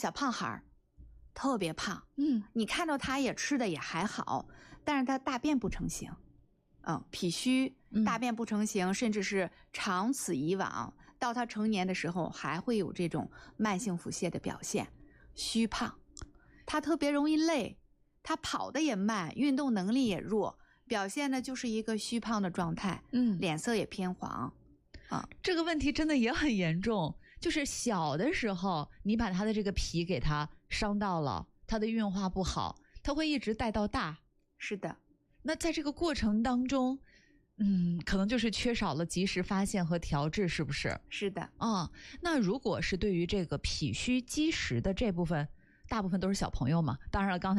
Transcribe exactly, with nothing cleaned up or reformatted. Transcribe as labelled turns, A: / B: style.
A: 小胖孩儿，特别胖，
B: 嗯，
A: 你看到他也吃的也还好，但是他大便不成形，嗯，脾虚，大便不成形，嗯、甚至是长此以往，到他成年的时候还会有这种慢性腹泻的表现。虚胖，他特别容易累，他跑得也慢，运动能力也弱，表现的就是一个虚胖的状态，
B: 嗯，
A: 脸色也偏黄。啊，
B: 这个问题真的也很严重，就是小的时候你把他的这个脾给他伤到了，他的运化不好，他会一直带到大。
A: 是的，
B: 那在这个过程当中，嗯，可能就是缺少了及时发现和调治，是不是？
A: 是的。
B: 啊、嗯，那如果是对于这个脾虚积食的这部分，大部分都是小朋友嘛，当然了，刚才